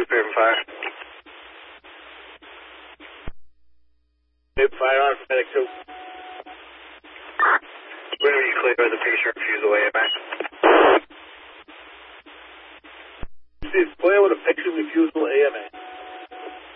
2, clear and fire. Mid fire on for medic 2. Whenever you clear the patient refusal AMA. This is clear with a picture refusal AMA.